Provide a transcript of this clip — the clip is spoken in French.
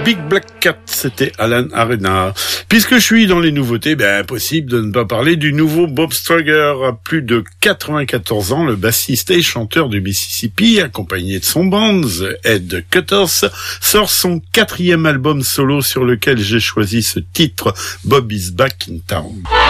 Big Black Cat, c'était Alan Arena. Puisque je suis dans les nouveautés, impossible de ne pas parler du nouveau Bob Strugger. À plus de 94 ans, le bassiste et chanteur du Mississippi, accompagné de son band, The Head Cutters, sort son 4e album solo sur lequel j'ai choisi ce titre, Bob is Back in Town.